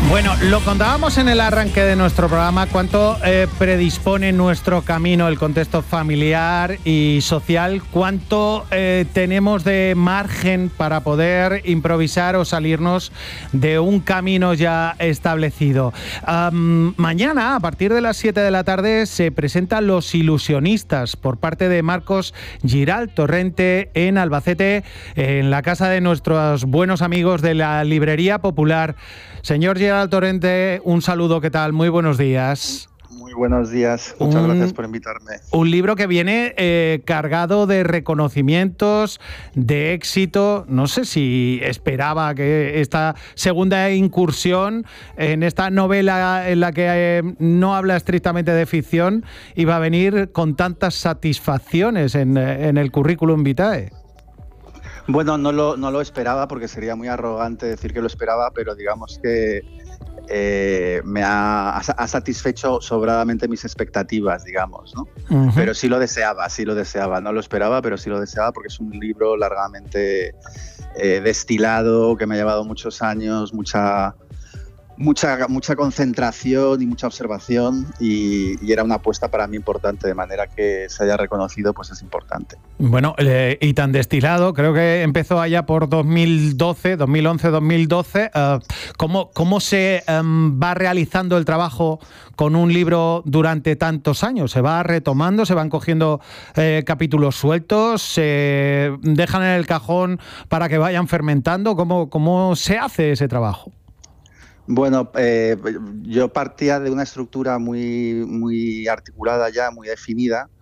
Bueno, lo contábamos en el arranque de nuestro programa, cuánto predispone nuestro camino el contexto familiar y social, cuánto tenemos de margen para poder improvisar o salirnos de un camino ya establecido. Mañana, a partir de las 7 de la tarde, se presentan Los Ilusionistas por parte de Marcos Giral Torrente en Albacete, en la casa de nuestros buenos amigos de la Librería Popular. Señor Giral Torrente, un saludo, ¿qué tal? Muy buenos días. Muy buenos días, muchas gracias por invitarme. Un libro que viene cargado de reconocimientos, de éxito. No sé si esperaba que esta segunda incursión en esta novela en la que no habla estrictamente de ficción iba a venir con tantas satisfacciones en el currículum vitae. Bueno, no lo esperaba porque sería muy arrogante decir que lo esperaba, pero digamos que me ha satisfecho sobradamente mis expectativas, digamos, ¿no? Uh-huh. Pero sí lo deseaba, no lo esperaba, pero sí lo deseaba porque es un libro largamente destilado, que me ha llevado muchos años, mucha concentración y mucha observación y era una apuesta para mí importante, de manera que se haya reconocido, pues es importante. Bueno, y tan destilado, creo que empezó allá por 2011, 2012. ¿Cómo se va realizando el trabajo con un libro durante tantos años? ¿Se va retomando, se van cogiendo capítulos sueltos, se dejan en el cajón para que vayan fermentando? ¿Cómo se hace ese trabajo? Bueno, yo partía de una estructura muy articulada ya, muy definida,